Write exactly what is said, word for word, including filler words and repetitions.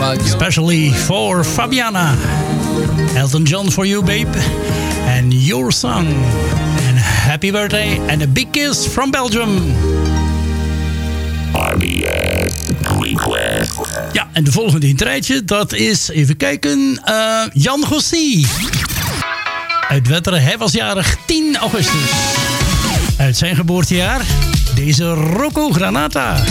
Especially for Fabiana. Elton John for you, babe. And your song. And happy birthday. And a big kiss from Belgium. R B S Request. Ja, en de volgende in het rijtje, dat is, even kijken, uh, Jan Gossi. Uit Wetteren, hij was jarig tien augustus. Uit zijn geboortejaar, deze Rocco Granata.